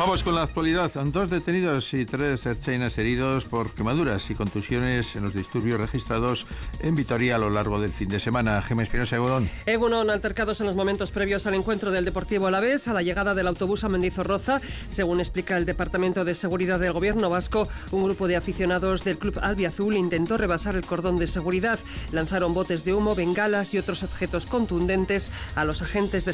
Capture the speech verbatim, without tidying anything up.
Vamos con la actualidad. Dos detenidos y tres ertzainas heridos por quemaduras y contusiones en los disturbios registrados en Vitoria a lo largo del fin de semana. Gemma Espinosa, Egunon. Egunon, altercados en los momentos previos al encuentro del Deportivo Alavés, a la llegada del autobús a Mendizorroza. Según explica el Departamento de Seguridad del Gobierno vasco, un grupo de aficionados del club albiazul intentó rebasar el cordón de seguridad. Lanzaron botes de humo, bengalas y otros objetos contundentes a los agentes de